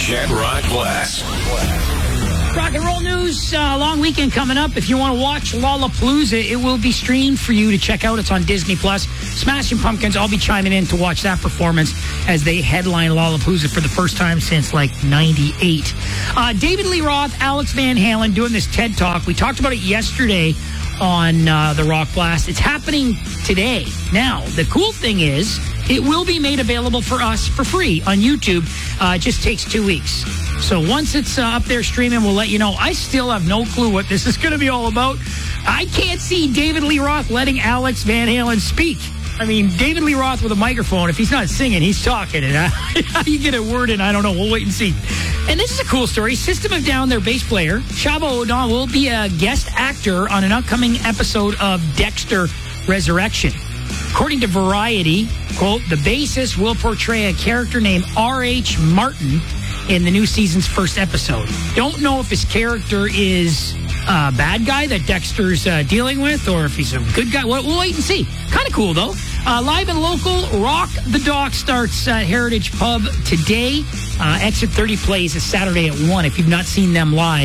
Chet Rock Glass. Rock and roll news, long weekend coming up. If you want to watch Lollapalooza, it will be streamed for you to check out. It's on Disney+. Smashing Pumpkins, I'll be chiming in to watch that performance as they headline Lollapalooza for the first time since, 98. David Lee Roth, Alex Van Halen doing this TED Talk. We talked about it yesterday on the Rock Blast. It's happening today. Now, the cool thing is, it will be made available for us for free on YouTube. It just takes 2 weeks. So once it's up there streaming, we'll let you know. I still have no clue what this is going to be all about. I can't see David Lee Roth letting Alex Van Halen speak. I mean, David Lee Roth with a microphone, if he's not singing, he's talking. And how you get a word in, I don't know. We'll wait and see. And this is a cool story. System of a Down, their bass player, Shavo O'Donnell, will be a guest actor on an upcoming episode of Dexter Resurrection. According to Variety, quote, the bassist will portray a character named R.H. Martin in the new season's first episode. Don't know if his character is a bad guy that Dexter's dealing with or if he's a good guy. We'll wait and see. Kind of cool, though. Live and local, Rock the Dock starts at Heritage Pub today. Exit 30 plays is Saturday at 1 if you've not seen them live.